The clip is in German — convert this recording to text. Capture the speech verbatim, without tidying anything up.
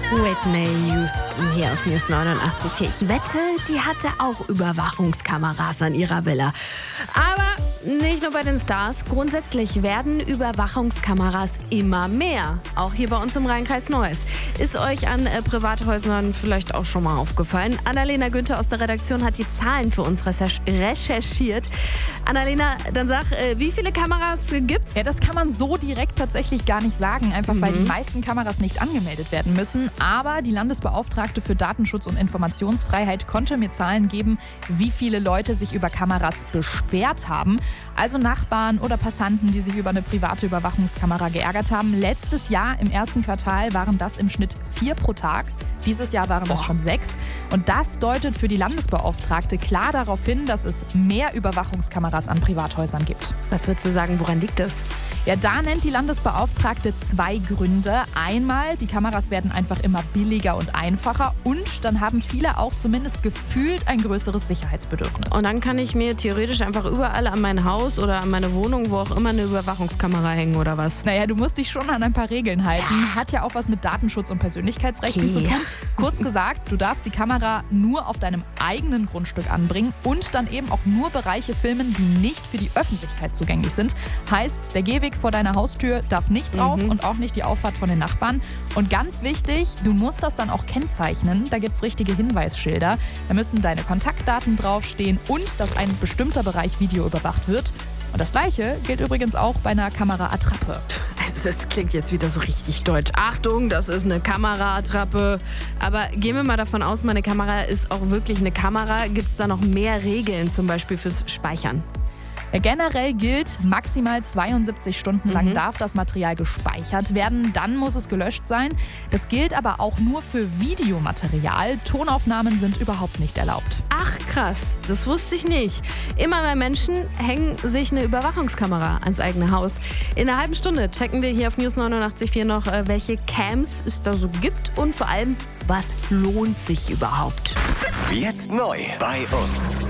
Whitney Houston hier auf News neunundachtzig Komma vier. Ich wette, die hatte auch Überwachungskameras an ihrer Villa. Aber nicht nur bei den Stars. Grundsätzlich werden Überwachungskameras immer mehr. Auch hier bei uns im Rheinkreis Neuss. Ist euch an äh, Privathäusern vielleicht auch schon mal aufgefallen? Annalena Günther aus der Redaktion hat die Zahlen für uns recherchiert. Annalena, dann sag, äh, wie viele Kameras gibt's? Ja, das kann man so direkt tatsächlich gar nicht sagen, einfach mhm. weil die meisten Kameras nicht angemeldet werden müssen. Aber die Landesbeauftragte für Datenschutz und Informationsfreiheit konnte mir Zahlen geben, wie viele Leute sich über Kameras beschwert haben. Also Nachbarn oder Passanten, die sich über eine private Überwachungskamera geärgert haben. Letztes Jahr im ersten Quartal waren das im Schnitt vier pro Tag. Dieses Jahr waren das schon sechs. Und das deutet für die Landesbeauftragte klar darauf hin, dass es mehr Überwachungskameras an Privathäusern gibt. Was würdest du sagen, woran liegt das? Ja, da nennt die Landesbeauftragte zwei Gründe. Einmal, die Kameras werden einfach immer billiger und einfacher und dann haben viele auch zumindest gefühlt ein größeres Sicherheitsbedürfnis. Und dann kann ich mir theoretisch einfach überall an mein Haus oder an meine Wohnung, wo auch immer, eine Überwachungskamera hängen oder was? Naja, du musst dich schon an ein paar Regeln halten. Hat ja auch was mit Datenschutz und Persönlichkeitsrechten Okay. zu tun. Kurz gesagt, du darfst die Kamera nur auf deinem eigenen Grundstück anbringen und dann eben auch nur Bereiche filmen, die nicht für die Öffentlichkeit zugänglich sind. Heißt, der Gehweg vor deiner Haustür darf nicht drauf Mhm. und auch nicht die Auffahrt von den Nachbarn. Und ganz wichtig, du musst das dann auch kennzeichnen. Da gibt es richtige Hinweisschilder. Da müssen deine Kontaktdaten draufstehen und dass ein bestimmter Bereich videoüberwacht wird. Und das Gleiche gilt übrigens auch bei einer Kameraattrappe. Also das klingt jetzt wieder so richtig deutsch. Achtung, das ist eine Kameraattrappe. Aber gehen wir mal davon aus, meine Kamera ist auch wirklich eine Kamera. Gibt es da noch mehr Regeln, zum Beispiel fürs Speichern? Ja, generell gilt, maximal zweiundsiebzig Stunden lang Mhm. darf das Material gespeichert werden, dann muss es gelöscht sein. Das gilt aber auch nur für Videomaterial. Tonaufnahmen sind überhaupt nicht erlaubt. Ach krass, das wusste ich nicht. Immer mehr Menschen hängen sich eine Überwachungskamera ans eigene Haus. In einer halben Stunde checken wir hier auf News neunundachtzig Komma vier noch, äh, welche Cams es da so gibt und vor allem, was lohnt sich überhaupt. Jetzt neu bei uns.